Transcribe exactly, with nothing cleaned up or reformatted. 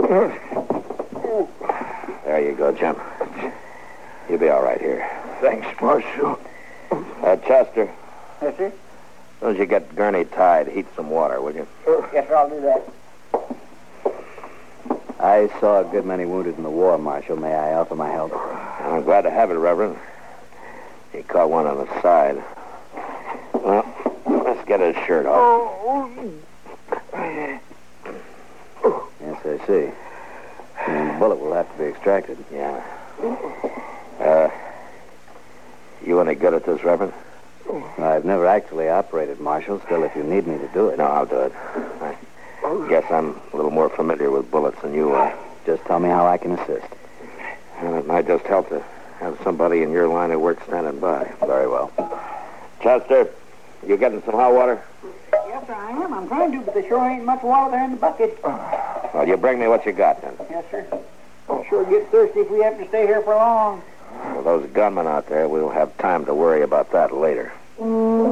There you go, Jim. You'll be all right here. Thanks, Marshal. Uh, Chester, Yes, sir? as soon as you get Gurney tied, heat some water, will you? Yes, sir, I'll do that. I saw a good many wounded in the war, Marshal. May I offer my help? I'm glad to have it, Reverend. He caught one on the side. Well, let's get his shirt off. Yes, I see. And the bullet will have to be extracted. Yeah. Uh, you any good at this, Reverend? I've never actually operated, Marshal. Still, if you need me to do it. No, I'll do it. I guess I'm a little more familiar with bullets than you are. Just tell me how I can assist. And it might just help to have somebody in your line of work standing by. Very well. Chester, you getting some hot water? Yes, sir, I am. I'm trying to, but there sure ain't much water there in the bucket. Well, you bring me what you got, then. Yes, sir. I'll sure get thirsty if we have to stay here for long. Well, those gunmen out there, we'll have time to worry about that later.